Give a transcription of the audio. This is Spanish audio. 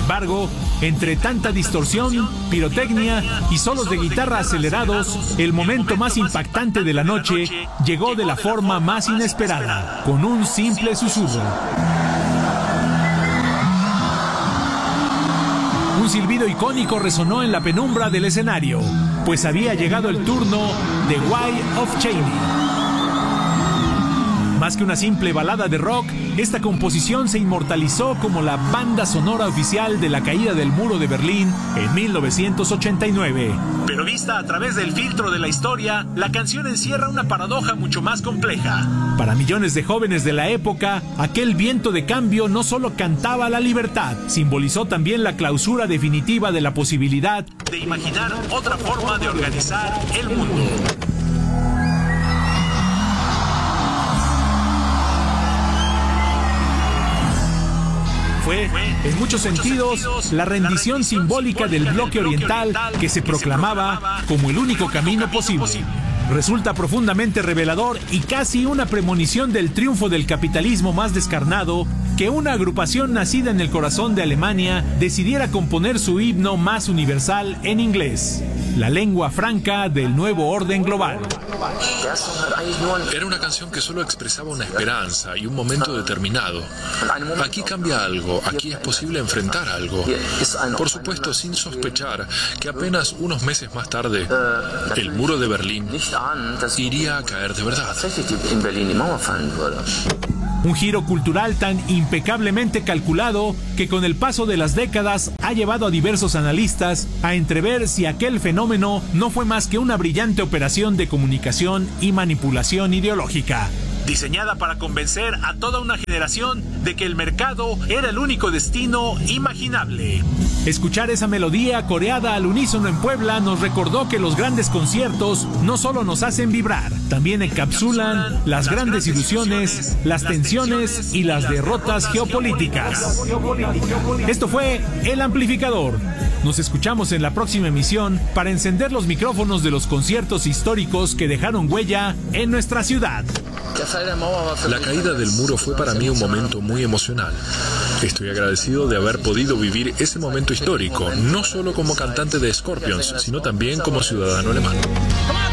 embargo, entre tanta distorsión, pirotecnia y solos de guitarra acelerados, el momento más impactante de la noche llegó de la forma más inesperada, con un simple susurro. Un silbido icónico resonó en la penumbra del escenario, pues había llegado el turno de Way of Chaney. Más que una simple balada de rock, esta composición se inmortalizó como la banda sonora oficial de la caída del muro de Berlín en 1989. Pero vista a través del filtro de la historia, la canción encierra una paradoja mucho más compleja. Para millones de jóvenes de la época, aquel viento de cambio no solo cantaba la libertad, simbolizó también la clausura definitiva de la posibilidad de imaginar otra forma de organizar el mundo. Fue, en muchos sentidos, la rendición simbólica del bloque oriental que se proclamaba como el único camino posible. Resulta profundamente revelador y casi una premonición del triunfo del capitalismo más descarnado que una agrupación nacida en el corazón de Alemania decidiera componer su himno más universal en inglés, la lengua franca del nuevo orden global. Era una canción que solo expresaba una esperanza y un momento determinado. Aquí cambia algo, aquí es posible enfrentar algo. Por supuesto, sin sospechar que apenas unos meses más tarde, el muro de Berlín iría a caer de verdad. Un giro cultural tan impecablemente calculado que con el paso de las décadas ha llevado a diversos analistas a entrever si aquel fenómeno no fue más que una brillante operación de comunicación y manipulación ideológica, diseñada para convencer a toda una generación de que el mercado era el único destino imaginable. Escuchar esa melodía coreada al unísono en Puebla nos recordó que los grandes conciertos no solo nos hacen vibrar, también encapsulan las grandes ilusiones, las tensiones y las derrotas geopolíticas. Esto fue El Amplificador. Nos escuchamos en la próxima emisión para encender los micrófonos de los conciertos históricos que dejaron huella en nuestra ciudad. La caída del muro fue para mí un momento muy emocional. Estoy agradecido de haber podido vivir ese momento histórico, no solo como cantante de Scorpions, sino también como ciudadano alemán.